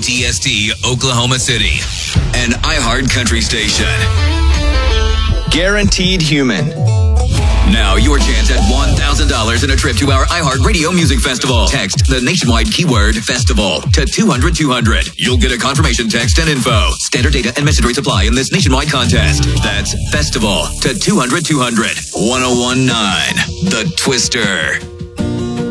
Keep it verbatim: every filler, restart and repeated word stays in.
T S T, Oklahoma City. An iHeart country station. Guaranteed Human. Now your chance at one thousand dollars and a trip to our iHeart Radio Music Festival. Text the nationwide keyword festival to two hundred two hundred. You'll get a confirmation text and info. Standard data and message rates apply in this nationwide contest. That's festival to two hundred two hundred. ten nineteen The Twister.